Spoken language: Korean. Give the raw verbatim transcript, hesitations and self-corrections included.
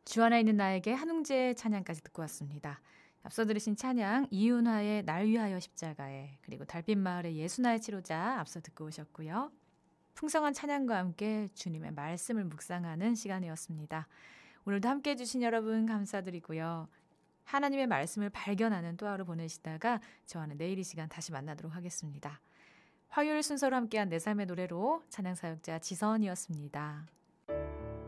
주 안에 있는 나에게 한웅재의 찬양까지 듣고 왔습니다. 앞서 들으신 찬양 이윤화의 날 위하여 십자가에, 그리고 달빛마을의 예수나의 치료자 앞서 듣고 오셨고요. 풍성한 찬양과 함께 주님의 말씀을 묵상하는 시간이었습니다. 오늘도 함께해 주신 여러분 감사드리고요. 하나님의 말씀을 발견하는 또 하루 보내시다가 저와는 내일 이 시간 다시 만나도록 하겠습니다. 화요일 순서로 함께한 내 삶의 노래로 찬양사역자 지선이었습니다.